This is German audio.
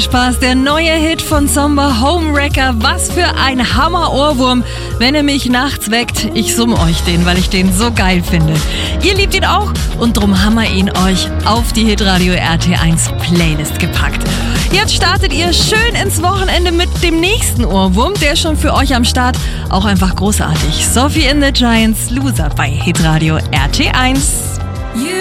Spaß, der neue Hit von Zomba, Homewrecker. Was für ein Hammer-Ohrwurm. Wenn er mich nachts weckt, ich summe euch den, weil ich den so geil finde. Ihr liebt ihn auch und drum haben wir ihn euch auf die Hitradio RT1 Playlist gepackt. Jetzt startet ihr schön ins Wochenende mit dem nächsten Ohrwurm. Der ist schon für euch am Start. Auch einfach großartig. Sophie and the Giants, Loser bei Hitradio RT1.